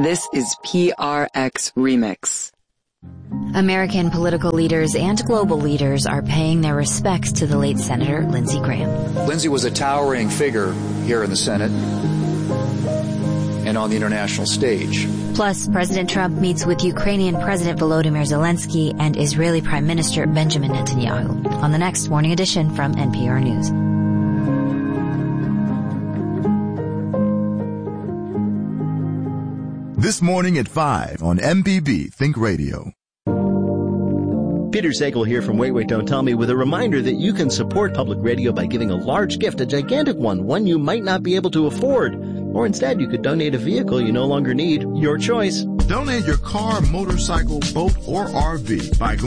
This is PRX Remix. American political leaders and global leaders are paying their respects to the late Senator Lindsey Graham. Lindsey was a towering figure here in the Senate and on the international stage. Plus, President Trump meets with Ukrainian President Volodymyr Zelensky and Israeli Prime Minister Benjamin Netanyahu on the next Morning Edition from NPR News. This morning at 5 on MPB Think Radio. Peter Sagal here from Wait, Wait, Don't Tell Me with a reminder that you can support public radio by giving a large gift, a gigantic one you might not be able to afford. Or instead, you could donate a vehicle you no longer need. Your choice. Donate your car, motorcycle, boat, or RV by